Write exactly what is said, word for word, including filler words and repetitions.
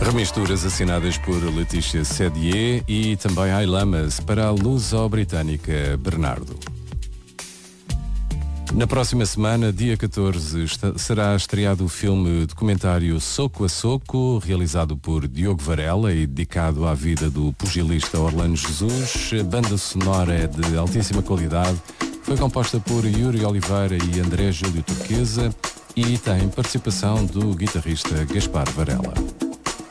Remisturas assinadas por Letícia Sedier e também Ai Lamas para a luso-britânica Bernardo. Na próxima semana, dia catorze, está, será estreado o filme documentário Soco a Soco, realizado por Diogo Varela e dedicado à vida do pugilista Orlando Jesus. A banda sonora é de altíssima qualidade, foi composta por Yuri Oliveira e André Júlio Turquesa e tem participação do guitarrista Gaspar Varela.